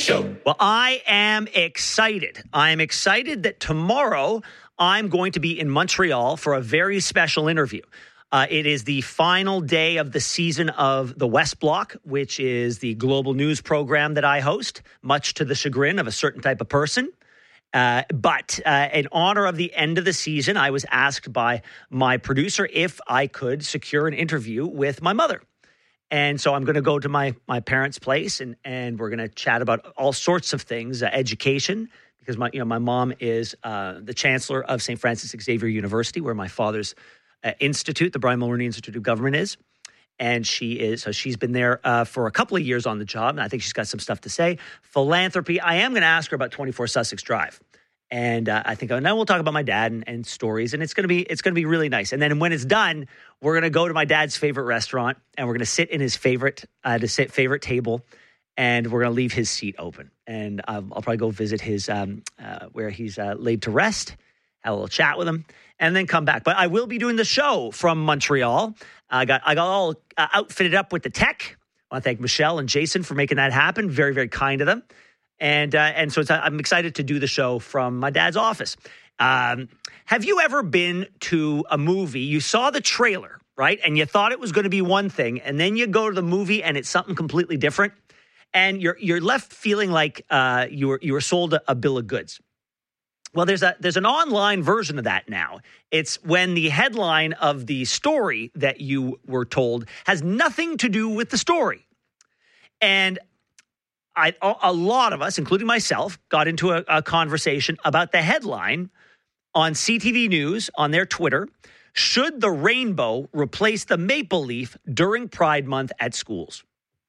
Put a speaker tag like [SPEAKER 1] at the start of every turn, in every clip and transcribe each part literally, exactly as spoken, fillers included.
[SPEAKER 1] Show.
[SPEAKER 2] Well, I am excited. I am excited that tomorrow I'm going to be in Montreal for a very special interview. Uh, it is the final day of the season of the West Block, which is the global news program that I host, much to the chagrin of a certain type of person. Uh, but uh, in honor of the end of the season, I was asked by my producer if I could secure an interview with my mother. And so I'm going to go to my my parents' place, and, and we're going to chat about all sorts of things, uh, education, because my you know my mom is uh, the chancellor of Saint Francis Xavier University, where my father's uh, institute, the Brian Mulroney Institute of Government, is. And she is, so she's been there uh, for a couple of years on the job, and I think she's got some stuff to say. Philanthropy, I am going to ask her about twenty-four Sussex Drive. And uh, I think, oh, now we'll talk about my dad and, and stories, and it's going to be it's going to be really nice. And then when it's done, we're going to go to my dad's favorite restaurant, and we're going to sit in his favorite uh, to sit favorite table, and we're going to leave his seat open. And um, I'll probably go visit his um, uh, where he's uh, laid to rest, have a little chat with him, and then come back. But I will be doing the show from Montreal. I got I got all uh, outfitted up with the tech. I want to thank Michelle and Jason for making that happen. Very, very kind of them. And uh, and so it's, I'm excited to do the show from my dad's office. Um, have you ever been to a movie? You saw the trailer, right? And you thought it was going to be one thing. And then you go to the movie and it's something completely different. And you're you're left feeling like uh, you were you were sold a, a bill of goods. Well, there's a there's an online version of that now. It's when the headline of the story that you were told has nothing to do with the story. And I, a lot of us, including myself, got into a, a conversation about the headline on C T V News on their Twitter. Should the rainbow replace the maple leaf during Pride Month at schools?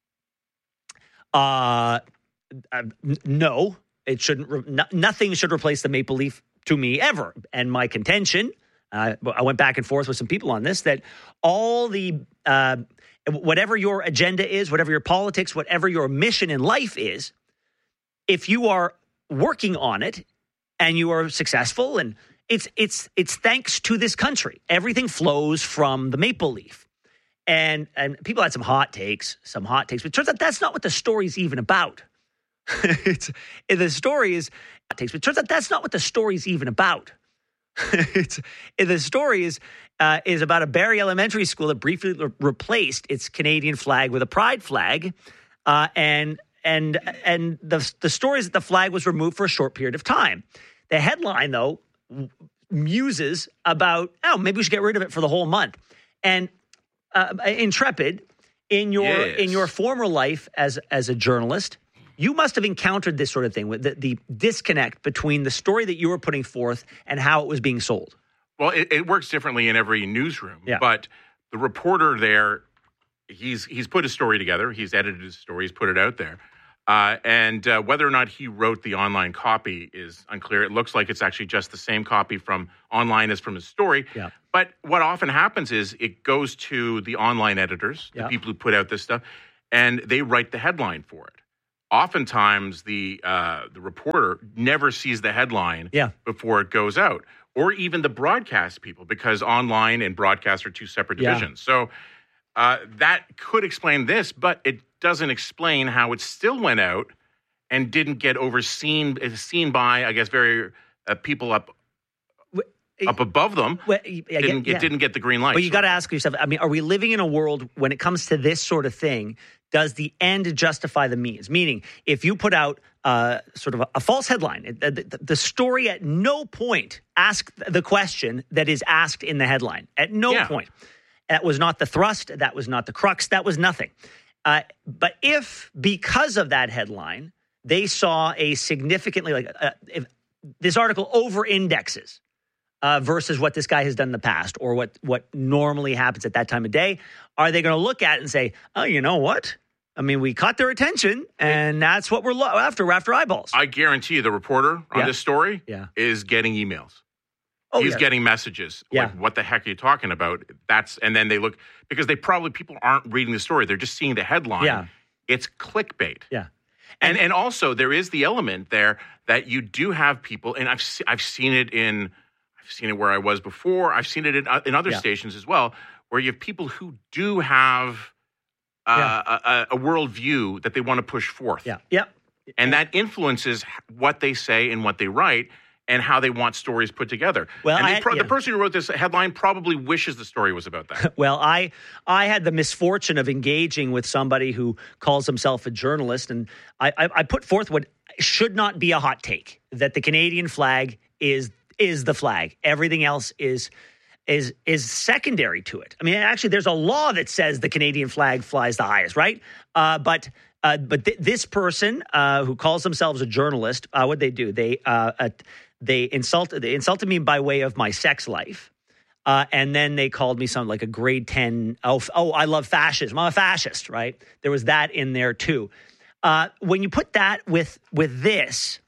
[SPEAKER 2] Uh, uh no, it shouldn't. Re- no, nothing should replace the maple leaf to me ever. And my contention, uh, I went back and forth with some people on this, that all the uh, whatever your agenda is, whatever your politics, whatever your mission in life is, if you are working on it and you are successful, and it's it's it's thanks to this country. Everything flows from the maple leaf. And and people had some hot takes, some hot takes, but it turns out that's not what the story's even about. it's the story is hot takes, but it turns out that's not what the story's even about. it's the story is uh, is about a Barrie Elementary School that briefly re- replaced its Canadian flag with a pride flag, uh, and and and the the story is that the flag was removed for a short period of time. The headline, though, muses about oh maybe we should get rid of it for the whole month. And uh, Intrepid, in your
[SPEAKER 3] yes.
[SPEAKER 2] in your former life as as a journalist, you must have encountered this sort of thing, with the, the disconnect between the story that you were putting forth and how it was being sold.
[SPEAKER 3] Well, it, it works differently in every newsroom,
[SPEAKER 2] yeah.
[SPEAKER 3] but the reporter there, he's he's put his story together, he's edited his story, he's put it out there, uh, and uh, whether or not he wrote the online copy is unclear. It looks like it's actually just the same copy from online as from his story.
[SPEAKER 2] Yeah.
[SPEAKER 3] But what often happens is it goes to the online editors, the
[SPEAKER 2] yeah.
[SPEAKER 3] people who put out this stuff, and they write the headline for it. Oftentimes, the uh, the reporter never sees the headline
[SPEAKER 2] yeah.
[SPEAKER 3] before it goes out, or even the broadcast people, because online and broadcast are two separate divisions. Yeah. So uh, that could explain this, but it doesn't explain how it still went out and didn't get overseen, seen by, I guess, very uh, people up up above them. Well, I get, didn't, yeah. It didn't get the green light.
[SPEAKER 2] But you got to ask yourself, I mean, are we living in a world when it comes to this sort of thing, does the end justify the means? Meaning, if you put out uh, sort of a, a false headline, the, the, the story at no point asks the question that is asked in the headline. At no
[SPEAKER 3] yeah.
[SPEAKER 2] point. That was not the thrust. That was not the crux. That was nothing. Uh, but if, because of that headline, they saw a significantly, like, uh, if this article over-indexes Uh, versus what this guy has done in the past, or what what normally happens at that time of day, are they going to look at it and say, oh, you know what? I mean, we caught their attention, and that's what we're lo- after. We're after eyeballs.
[SPEAKER 3] I guarantee you the reporter on
[SPEAKER 2] yeah.
[SPEAKER 3] this story
[SPEAKER 2] yeah.
[SPEAKER 3] is getting emails.
[SPEAKER 2] Oh,
[SPEAKER 3] He's
[SPEAKER 2] yeah.
[SPEAKER 3] getting messages.
[SPEAKER 2] Yeah.
[SPEAKER 3] Like, what the heck are you talking about? That's And then they look, because they probably, people aren't reading the story. They're just seeing the headline.
[SPEAKER 2] Yeah.
[SPEAKER 3] It's clickbait.
[SPEAKER 2] Yeah.
[SPEAKER 3] And, and and also, there is the element there that you do have people, and I've se- I've seen it in... I've seen it where I was before. I've seen it in, uh, in other
[SPEAKER 2] yeah.
[SPEAKER 3] stations as well, where you have people who do have uh,
[SPEAKER 2] yeah.
[SPEAKER 3] a, a worldview that they want to push forth.
[SPEAKER 2] Yeah, yeah,
[SPEAKER 3] And that influences what they say and what they write and how they want stories put together.
[SPEAKER 2] Well,
[SPEAKER 3] and
[SPEAKER 2] I,
[SPEAKER 3] pro-
[SPEAKER 2] yeah.
[SPEAKER 3] the person who wrote this headline probably wishes the story was about that.
[SPEAKER 2] Well, I I had the misfortune of engaging with somebody who calls himself a journalist, and I, I, I put forth what should not be a hot take, that the Canadian flag is is the flag. Everything else is is is secondary to it. I mean, actually, there's a law that says the Canadian flag flies the highest, right? Uh, but uh, but th- this person uh, who calls themselves a journalist, uh, what they do? They uh, uh, they insulted they insulted me by way of my sex life, uh, and then they called me something like a grade ten. Oh, f- oh, I love fascism. I'm a fascist, right? There was that in there too. Uh, when you put that with with this,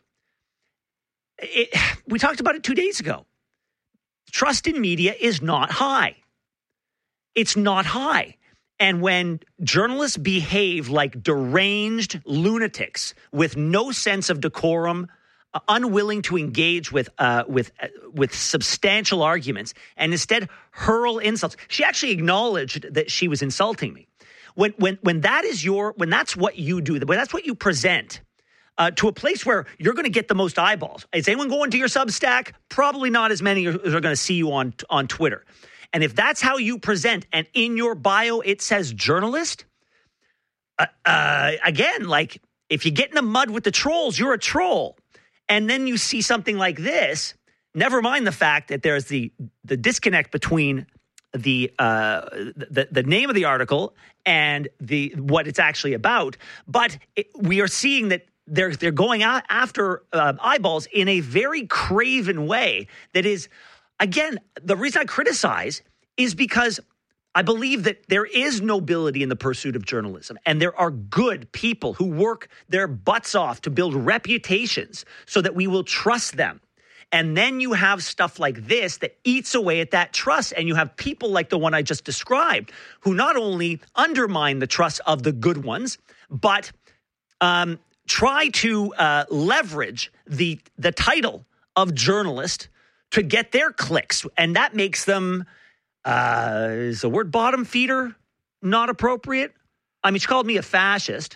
[SPEAKER 2] it, we talked about it two days ago. Trust in media is not high. It's not high. And when journalists behave like deranged lunatics with no sense of decorum, uh, unwilling to engage with uh, with uh, with substantial arguments, and instead hurl insults, she actually acknowledged that she was insulting me. When when when that is your when that's what you do, when that's what you present uh, to a place where you're going to get the most eyeballs. Is anyone going to your Substack? Probably not as many as are going to see you on on Twitter. And if that's how you present, and in your bio it says journalist, uh, uh, again, like if you get in the mud with the trolls, you're a troll. And then you see something like this. Never mind the fact that there's the the disconnect between the uh, the the name of the article and the what it's actually about. But it, we are seeing that they're they're going out after uh, eyeballs in a very craven way. That is, again, the reason I criticize is because I believe that there is nobility in the pursuit of journalism, and there are good people who work their butts off to build reputations so that we will trust them. And then you have stuff like this that eats away at that trust. And you have people like the one I just described who not only undermine the trust of the good ones, but um, try to uh, leverage the the title of journalist to get their clicks. And that makes them, uh, is the word bottom feeder not appropriate? I mean, she called me a fascist.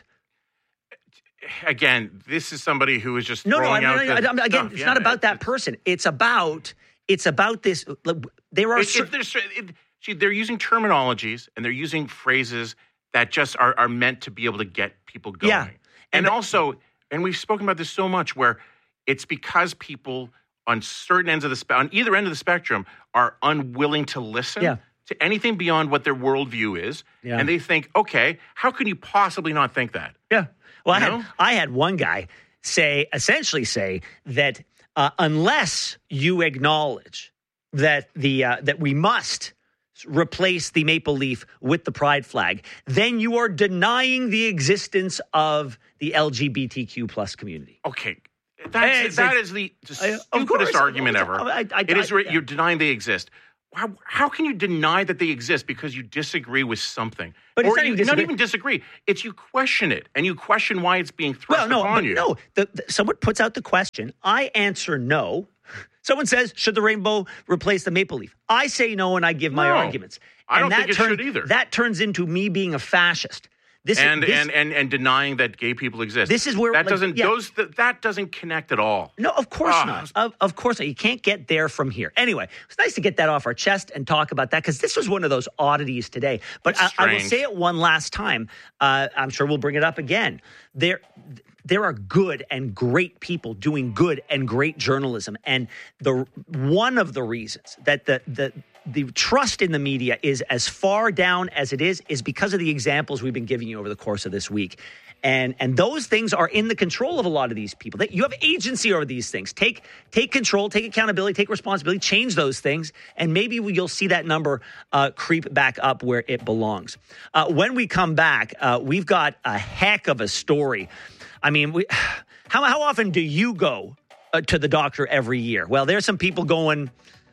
[SPEAKER 3] Again, this is somebody who is just
[SPEAKER 2] no, no. I mean,
[SPEAKER 3] out
[SPEAKER 2] I,
[SPEAKER 3] the
[SPEAKER 2] I, again,
[SPEAKER 3] stuff.
[SPEAKER 2] it's
[SPEAKER 3] Yeah,
[SPEAKER 2] not about
[SPEAKER 3] it,
[SPEAKER 2] that person. It's about it's about this. There are
[SPEAKER 3] it,
[SPEAKER 2] cer-
[SPEAKER 3] it, there's- it, see, they're using terminologies and they're using phrases that just are, are meant to be able to get people going.
[SPEAKER 2] Yeah.
[SPEAKER 3] And,
[SPEAKER 2] And
[SPEAKER 3] also, and we've spoken about this so much, where it's because people on certain ends of the spe- on either end of the spectrum are unwilling to listen.
[SPEAKER 2] Yeah.
[SPEAKER 3] To anything beyond what their worldview is,
[SPEAKER 2] Yeah.
[SPEAKER 3] and they think, okay, how can you possibly not think that?
[SPEAKER 2] Yeah. Well, I
[SPEAKER 3] You
[SPEAKER 2] had,
[SPEAKER 3] know?
[SPEAKER 2] I had one guy say, essentially say that uh, unless you acknowledge that the uh, that we must replace the maple leaf with the pride flag, then you are denying the existence of the L G B T Q plus community.
[SPEAKER 3] Okay. That's,
[SPEAKER 2] It's
[SPEAKER 3] that
[SPEAKER 2] like-
[SPEAKER 3] is the
[SPEAKER 2] I- of
[SPEAKER 3] stupidest
[SPEAKER 2] course,
[SPEAKER 3] argument
[SPEAKER 2] I-
[SPEAKER 3] ever.
[SPEAKER 2] I- I-
[SPEAKER 3] it is
[SPEAKER 2] I-
[SPEAKER 3] re-
[SPEAKER 2] yeah.
[SPEAKER 3] you're denying they exist. How, how can you deny that they exist because you disagree with something?
[SPEAKER 2] But it's
[SPEAKER 3] or
[SPEAKER 2] not
[SPEAKER 3] you,
[SPEAKER 2] even disagree.
[SPEAKER 3] not even disagree. It's you question it, and you question why it's being thrust
[SPEAKER 2] Well, no,
[SPEAKER 3] upon
[SPEAKER 2] but
[SPEAKER 3] you.
[SPEAKER 2] no. The, the, someone puts out the question. I answer no. Someone says, should the rainbow replace the maple leaf? I say no, and I give my
[SPEAKER 3] No.
[SPEAKER 2] arguments.
[SPEAKER 3] I
[SPEAKER 2] And
[SPEAKER 3] don't think
[SPEAKER 2] that
[SPEAKER 3] it
[SPEAKER 2] turn-
[SPEAKER 3] should either.
[SPEAKER 2] That turns into me being a fascist. This
[SPEAKER 3] and,
[SPEAKER 2] is, this,
[SPEAKER 3] and and and denying that gay people exist.
[SPEAKER 2] This is where,
[SPEAKER 3] that
[SPEAKER 2] like,
[SPEAKER 3] doesn't
[SPEAKER 2] yeah.
[SPEAKER 3] those that, that doesn't connect at all.
[SPEAKER 2] No, of course
[SPEAKER 3] Ah.
[SPEAKER 2] not. Of, of course not. You can't get there from here. Anyway, it's nice to get that off our chest and talk about that because this was one of those oddities today. But I,
[SPEAKER 3] It's
[SPEAKER 2] I will
[SPEAKER 3] strange.
[SPEAKER 2] say it one last time. Uh, I'm sure we'll bring it up again. There, there are good and great people doing good and great journalism, and the one of the reasons that the the the trust in the media is as far down as it is is because of the examples we've been giving you over the course of this week. And and those things are in the control of a lot of these people. That you have agency over these things. Take take control, take accountability, take responsibility, change those things, and maybe you'll see that number uh, creep back up where it belongs. Uh, when we come back, uh, we've got a heck of a story. I mean, we, how how often do you go uh, to the doctor every year? Well, there's some people going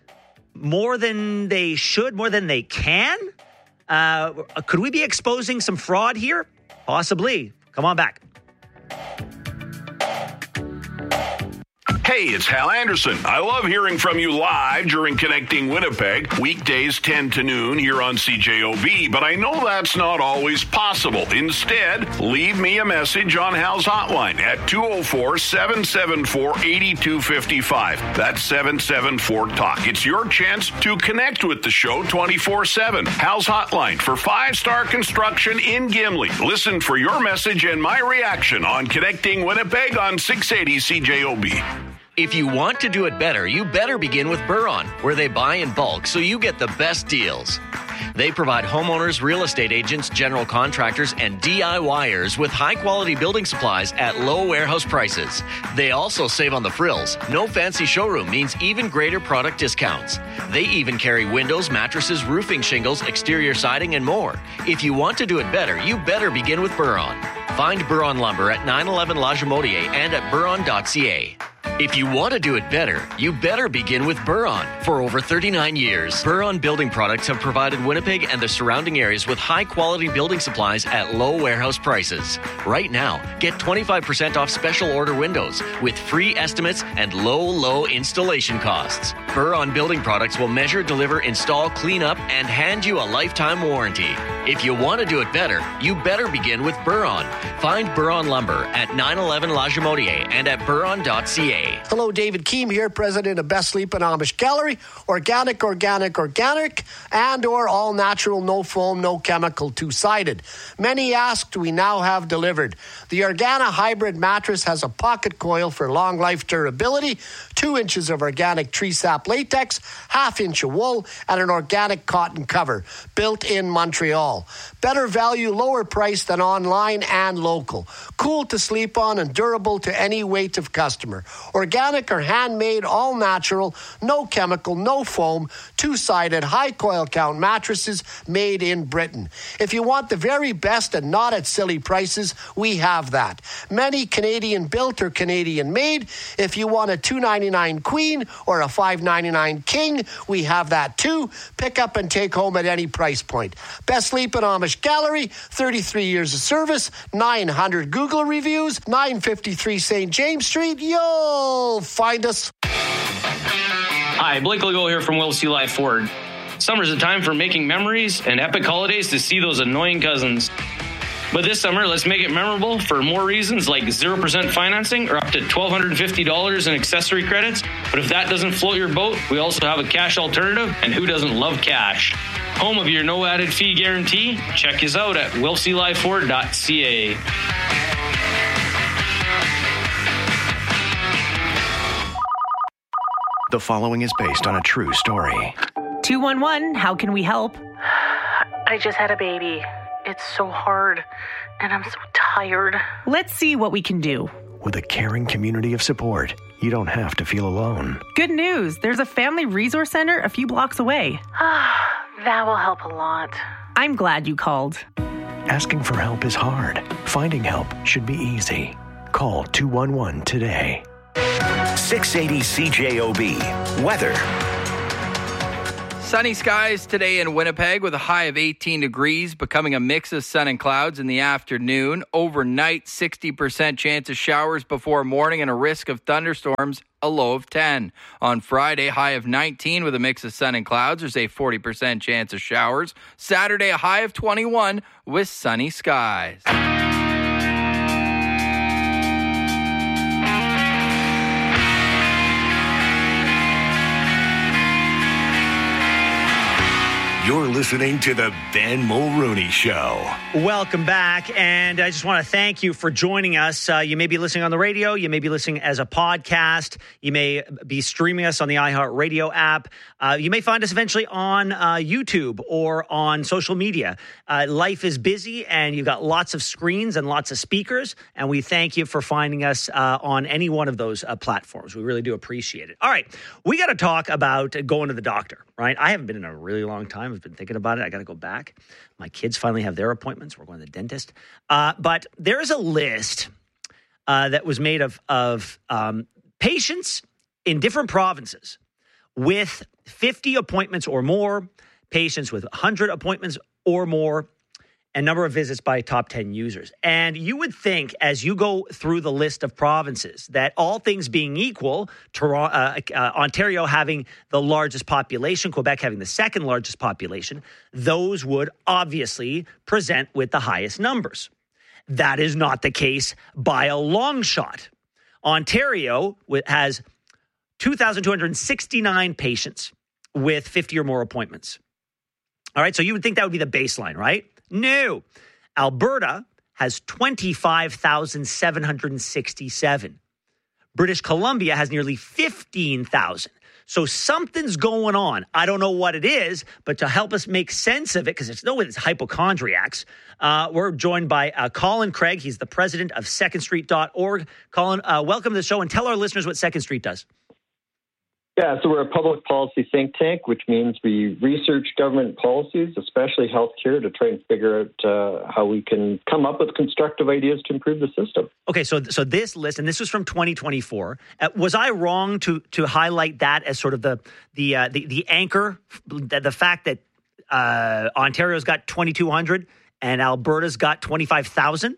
[SPEAKER 2] more than they should, more than they can. Uh, could we be exposing some fraud here? Possibly. Come on back.
[SPEAKER 1] Hey, it's Hal Anderson. I love hearing from you live during Connecting Winnipeg, weekdays ten to noon here on C J O B, but I know that's not always possible. Instead, leave me a message on Hal's hotline at two oh four, seven seven four, eight two five five. That's seven seven four, talk. It's your chance to connect with the show twenty-four seven. Hal's hotline for five-star construction in Gimli. Listen for your message and my reaction on Connecting Winnipeg on six eighty C J O B.
[SPEAKER 4] If you want to do it better, you better begin with Buron, where they buy in bulk so you get the best deals. They provide homeowners, real estate agents, general contractors, and DIYers with high-quality building supplies at low warehouse prices. They also save on the frills. No fancy showroom means even greater product discounts. They even carry windows, mattresses, roofing shingles, exterior siding, and more. If you want to do it better, you better begin with Buron. Find Buron Lumber at nine eleven La Jamotier and at buron dot c a. If you want to do it better, you better begin with Buron. For over thirty-nine years, Buron Building Products have provided Winnipeg and the surrounding areas with high-quality building supplies at low warehouse prices. Right now, get twenty-five percent off special order windows with free estimates and low, low installation costs. Buron Building Products will measure, deliver, install, clean up, and hand you a lifetime warranty. If you want to do it better, you better begin with Buron. Find Buron Lumber at nine eleven La Jamotier and at buron dot c a.
[SPEAKER 5] Hello, David Keem here, president of Best Sleep and Amish Gallery. Organic, organic, organic, and or all natural, no foam, no chemical, two-sided. Many asked, we now have delivered. The Organa Hybrid mattress has a pocket coil for long life durability, two inches of organic tree sap latex, half inch of wool, and an organic cotton cover, built in Montreal. Better value, lower price than online and local. Cool to sleep on and durable to any weight of customer. Organic or handmade, all natural, no chemical, no foam, two-sided, high coil count mattresses made in Britain. If you want the very best and not at silly prices, we have that. Many Canadian built or Canadian made. If you want a two ninety-nine queen or a five ninety-nine king, we have that too. Pick up and take home at any price point. Best Sleep and Amish Gallery, thirty-three years of service, nine hundred Google reviews, nine fifty-three Saint James Street. Yo! Find us.
[SPEAKER 6] Hi, Blake Legault here from Will C. Life Ford. Summer's a time for making memories and epic holidays to see those annoying cousins. But this summer, let's make it memorable for more reasons like zero percent financing or up to one thousand two hundred fifty dollars in accessory credits. But if that doesn't float your boat, we also have a cash alternative, and who doesn't love cash? Home of your no added fee guarantee. Check us out at will c life ford dot c a.
[SPEAKER 7] The following is based on a true story.
[SPEAKER 8] two one one, how can we help?
[SPEAKER 9] I just had a baby. It's so hard, and I'm so tired.
[SPEAKER 8] Let's see what we can do.
[SPEAKER 7] With a caring community of support, you don't have to feel alone.
[SPEAKER 8] Good news. There's a family resource center a few blocks away.
[SPEAKER 9] That will help a lot.
[SPEAKER 8] I'm glad you called.
[SPEAKER 7] Asking for help is hard. Finding help should be easy. Call two one one today.
[SPEAKER 10] six eighty C J O B. Weather.
[SPEAKER 11] Sunny skies today in Winnipeg with a high of eighteen degrees, becoming a mix of sun and clouds in the afternoon. Overnight, sixty percent chance of showers before morning and a risk of thunderstorms, a low of ten. On Friday, high of nineteen with a mix of sun and clouds. There's a forty percent chance of showers. Saturday, a high of twenty-one with sunny skies.
[SPEAKER 10] You're listening to the Ben Mulrooney Show.
[SPEAKER 2] Welcome back, and I just want to thank you for joining us. Uh, you may be listening on the radio, you may be listening as a podcast, you may be streaming us on the iHeartRadio app, uh, you may find us eventually on uh, YouTube or on social media. Uh, life is busy, and you've got lots of screens and lots of speakers, and we thank you for finding us uh, on any one of those uh, platforms. We really do appreciate it. All right, we got to talk about going to the doctor, right? I haven't been in a really long time. I've been thinking about it. I got to go back. My kids finally have their appointments. We're going to the dentist. Uh, but there is a list uh, that was made of, of um, patients in different provinces with fifty appointments or more, patients with one hundred appointments or more, and number of visits by top ten users. And you would think, as you go through the list of provinces, that all things being equal, Toronto, uh, uh, Ontario having the largest population, Quebec having the second largest population, those would obviously present with the highest numbers. That is not the case by a long shot. Ontario has two thousand two hundred sixty-nine patients with fifty or more appointments. All right, so you would think that would be the baseline, right? No. Alberta has twenty-five thousand seven hundred sixty-seven. British Columbia has nearly fifteen thousand. So something's going on. I don't know what it is, but to help us make sense of it, because it's no way it's hypochondriacs, uh, we're joined by uh, Colin Craig. He's the president of second street dot org. Colin, uh, welcome to the show, and tell our listeners what Second Street does.
[SPEAKER 12] Yeah, so we're a public policy think tank, which means we research government policies, especially healthcare, to try and figure out uh, how we can come up with constructive ideas to improve the system.
[SPEAKER 2] Okay, so so this list, and this was from twenty twenty-four. Uh, was I wrong to to highlight that as sort of the the uh, the, the anchor, the, the fact that uh, Ontario's got twenty-two hundred and Alberta's got twenty-five thousand?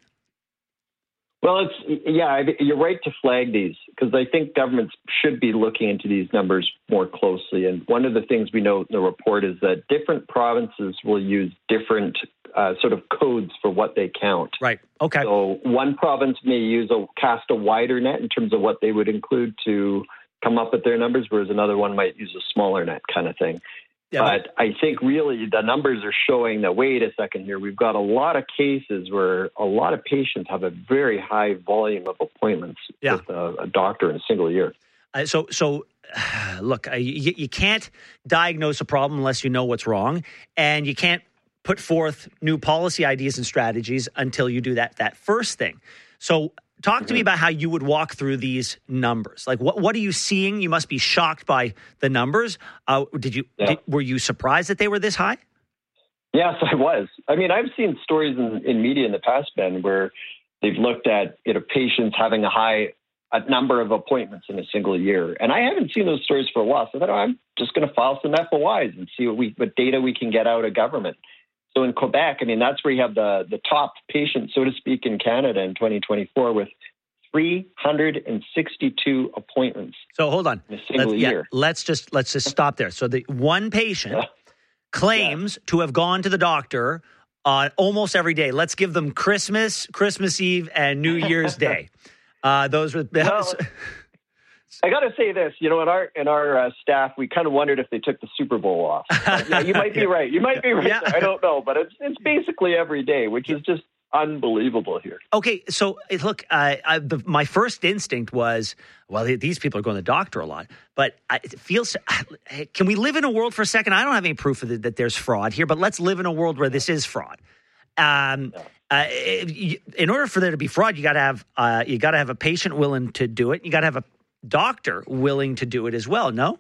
[SPEAKER 12] Well, it's yeah, you're right to flag these, because I think governments should be looking into these numbers more closely. And one of the things we know in the report is that different provinces will use different uh, sort of codes for what they count.
[SPEAKER 2] Right. Okay. So
[SPEAKER 12] one province may use a cast a wider net in terms of what they would include to come up with their numbers, whereas another one might use a smaller net kind of thing. Yeah, but I think really the numbers are showing that, wait a second here, we've got a lot of cases where a lot of patients have a very high volume of appointments yeah. with a, a doctor in a single year.
[SPEAKER 2] Uh, so, so look, uh, you, you can't diagnose a problem unless you know what's wrong, and you can't put forth new policy ideas and strategies until you do that that first thing. So talk to mm-hmm. me about how you would walk through these numbers. Like, what what are you seeing? You must be shocked by the numbers. Uh, did you yeah. did, were you surprised that they were this high?
[SPEAKER 12] Yes, I was. I mean, I've seen stories in, in media in the past, Ben, where they've looked at you know patients having a high a number of appointments in a single year, and I haven't seen those stories for a while. So I thought, oh, I'm just going to file some F O Is and see what we what data we can get out of government. So in Quebec, I mean, that's where you have the, the top patient, so to speak, in Canada in twenty twenty-four with three hundred sixty-two appointments.
[SPEAKER 2] So hold on.
[SPEAKER 12] In a single
[SPEAKER 2] let's,
[SPEAKER 12] year.
[SPEAKER 2] Yeah, let's just let's just stop there. So the one patient yeah. claims yeah. to have gone to the doctor uh, almost every day. Let's give them Christmas, Christmas Eve, and New Year's Day. Uh, those were.
[SPEAKER 12] Well, I got to say this, you know, in our in our uh, staff, we kind of wondered if they took the Super Bowl off. Uh, yeah, you might be right. You might be right. Yeah. I don't know, but it's it's basically every day, which is just unbelievable here.
[SPEAKER 2] Okay, so look, uh, I, the, my first instinct was, well, these people are going to the doctor a lot, but I, it feels. Can we live in a world for a second? I don't have any proof of the, that there's fraud here, but let's live in a world where this is fraud. Um, yeah. uh, in order for there to be fraud, you got to have uh, you got to have a patient willing to do it. You got to have a doctor willing to do it as well, no?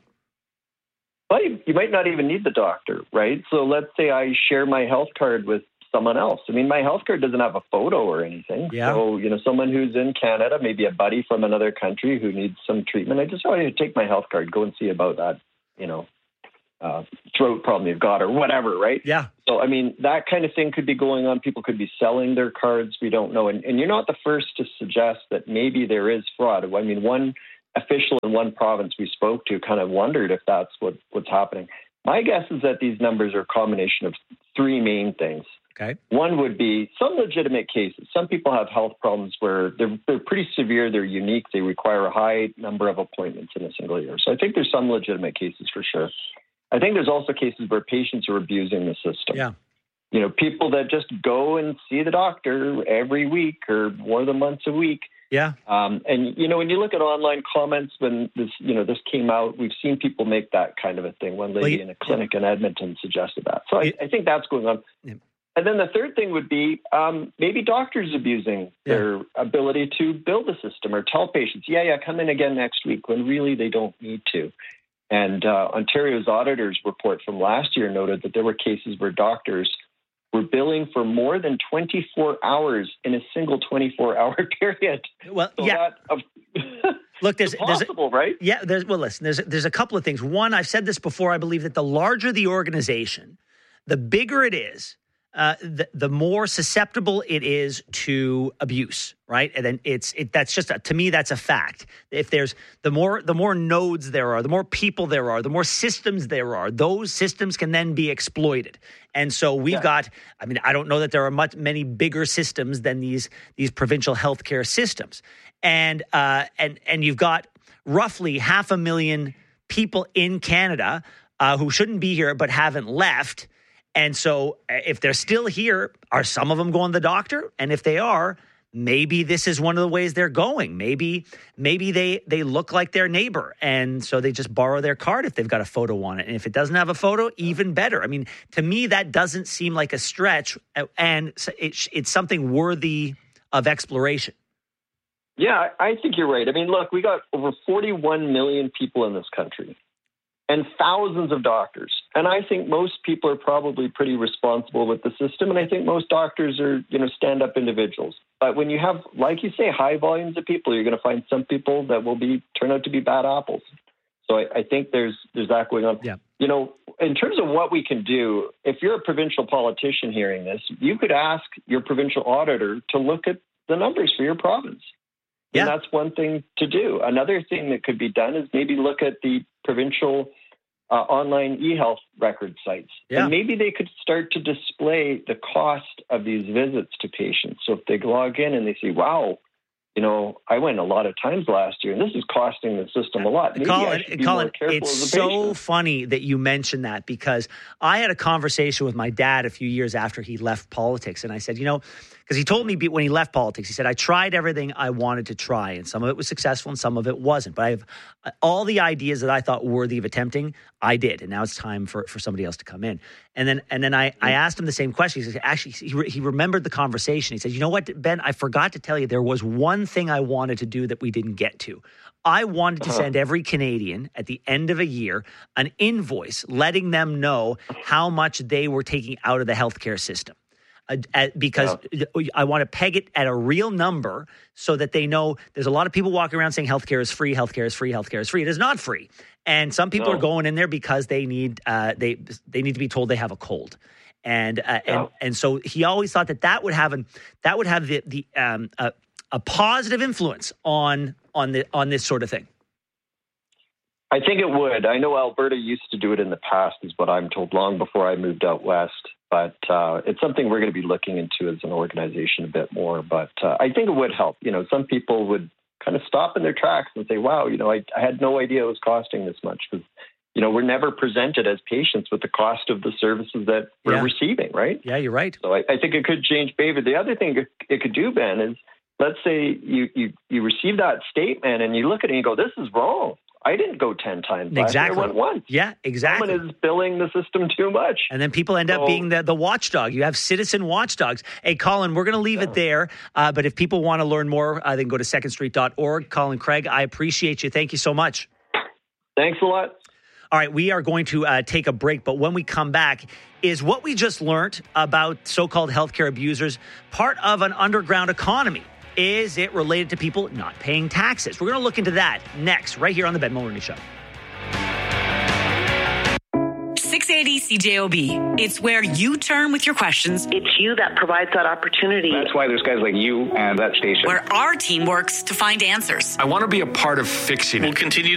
[SPEAKER 12] Well, you, you might not even need the doctor, right? So let's say I share my health card with someone else. I mean, my health card doesn't have a photo or anything.
[SPEAKER 2] Yeah.
[SPEAKER 12] So, you know, someone who's in Canada, maybe a buddy from another country who needs some treatment, I just, oh, you take my health card, go and see about that, you know, uh, throat problem you've got or whatever, right?
[SPEAKER 2] Yeah.
[SPEAKER 12] So, I mean, that kind of thing could be going on. People could be selling their cards. We don't know. And, and you're not the first to suggest that maybe there is fraud. I mean, one official in one province we spoke to kind of wondered if that's what, what's happening. My guess is that these numbers are a combination of three main things.
[SPEAKER 2] Okay.
[SPEAKER 12] One would be some legitimate cases. Some people have health problems where they're, they're pretty severe, they're unique, they require a high number of appointments in a single year. So I think there's some legitimate cases for sure. I think there's also cases where patients are abusing the system.
[SPEAKER 2] Yeah.
[SPEAKER 12] You know, people that just go and see the doctor every week or more than once a week.
[SPEAKER 2] Yeah.
[SPEAKER 12] Um, and, you know, when you look at online comments, when this, you know, this came out, we've seen people make that kind of a thing. One lady well, you, in a clinic yeah. in Edmonton suggested that. So I, I think that's going on. Yeah. And then the third thing would be um, maybe doctors abusing yeah. their ability to bill the system or tell patients, yeah, yeah, come in again next week, when really they don't need to. And uh, Ontario's auditor's report from last year noted that there were cases where doctors were billing for more than twenty-four hours in a single twenty-four hour period.
[SPEAKER 2] Well,
[SPEAKER 12] so
[SPEAKER 2] yeah.
[SPEAKER 12] That, uh,
[SPEAKER 2] Look, there's,
[SPEAKER 12] impossible,
[SPEAKER 2] there's a,
[SPEAKER 12] right?
[SPEAKER 2] Yeah. There's, well, listen, there's, there's a couple of things. One, I've said this before, I believe that the larger the organization, the bigger it is, uh, the, the more susceptible it is to abuse, right? And then it's it, that's just a, to me that's a fact. If there's the more the more nodes there are, the more people there are, the more systems there are, those systems can then be exploited. And so we've yeah. got. I mean, I don't know that there are much many bigger systems than these these provincial healthcare systems, and uh, and and you've got roughly half a million people in Canada uh, who shouldn't be here but haven't left. And so if they're still here, are some of them going to the doctor? And if they are, maybe this is one of the ways they're going. Maybe maybe they, they look like their neighbor, and so they just borrow their card if they've got a photo on it. And if it doesn't have a photo, even better. I mean, to me, that doesn't seem like a stretch, and it's, it's something worthy of exploration.
[SPEAKER 12] Yeah, I think you're right. I mean, look, we got over forty-one million people in this country and thousands of doctors. And I think most people are probably pretty responsible with the system. And I think most doctors are, you know, stand-up individuals. But when you have, like you say, high volumes of people, you're going to find some people that will be turn out to be bad apples. So I, I think there's there's that going on.
[SPEAKER 2] Yeah.
[SPEAKER 12] You know, in terms of what we can do, if you're a provincial politician hearing this, you could ask your provincial auditor to look at the numbers for your province.
[SPEAKER 2] Yeah.
[SPEAKER 12] And that's one thing to do. Another thing that could be done is maybe look at the provincial uh, online e-health record sites.
[SPEAKER 2] Yeah.
[SPEAKER 12] And maybe they could start to display the cost of these visits to patients. So if they log in and they see, wow, you know, I went a lot of times last year, and this is costing the system a lot. Maybe
[SPEAKER 2] Colin,
[SPEAKER 12] I should be
[SPEAKER 2] Colin
[SPEAKER 12] more careful
[SPEAKER 2] it's
[SPEAKER 12] as a
[SPEAKER 2] so
[SPEAKER 12] patient.
[SPEAKER 2] funny that you mentioned that, because I had a conversation with my dad a few years after he left politics, and I said, you know, because he told me when he left politics, he said, I tried everything I wanted to try, and some of it was successful and some of it wasn't. But I have uh, all the ideas that I thought worthy of attempting, I did, and now it's time for, for somebody else to come in. And then and then I, I asked him the same question. He said, actually, he, re- he remembered the conversation. He said, you know what, Ben, I forgot to tell you, there was one thing I wanted to do that we didn't get to. I wanted to send every Canadian at the end of a year an invoice letting them know how much they were taking out of the healthcare system. Uh, at, because yeah. I want to peg it at a real number so that they know there's a lot of people walking around saying healthcare is free, healthcare is free, healthcare is free. It is not free. And some people no. are going in there because they need uh, they they need to be told they have a cold. And uh, and no. and so he always thought that that would have an that would have the the um, a, a positive influence on on the on this sort of thing.
[SPEAKER 12] I think it would. I know Alberta used to do it in the past, is what I'm told, long before I moved out west. But uh, it's something we're going to be looking into as an organization a bit more. But uh, I think it would help. You know, some people would kind of stop in their tracks and say, wow, you know, I, I had no idea it was costing this much. Because, you know, we're never presented as patients with the cost of the services that we're
[SPEAKER 2] yeah.
[SPEAKER 12] receiving, right?
[SPEAKER 2] Yeah, you're right.
[SPEAKER 12] So I, I think it could change behavior. The other thing it could do, Ben, is let's say you, you, you receive that statement and you look at it and you go, this is wrong. I didn't go ten times.
[SPEAKER 2] Exactly.
[SPEAKER 12] I went once.
[SPEAKER 2] Yeah, exactly.
[SPEAKER 12] Someone is billing the system too much.
[SPEAKER 2] And then people end so, up being the, the watchdog. You have citizen watchdogs. Hey, Colin, we're going to leave yeah. it there. Uh, but if people want to learn more, uh, they can go to second street dot org. Colin Craig, I appreciate you. Thank you so much.
[SPEAKER 12] Thanks a lot.
[SPEAKER 2] All right, we are going to uh, take a break. But when we come back, is what we just learned about so-called healthcare abusers part of an underground economy? Is it related to people not paying taxes? We're going to look into that next, right here on the Ben Mulroney Show.
[SPEAKER 13] six eighty C J O B. It's where you turn with your questions.
[SPEAKER 9] It's you that provides that opportunity.
[SPEAKER 14] That's why there's guys like you and that station.
[SPEAKER 13] Where our team works to find answers.
[SPEAKER 15] I want to be a part of fixing it.
[SPEAKER 6] We'll continue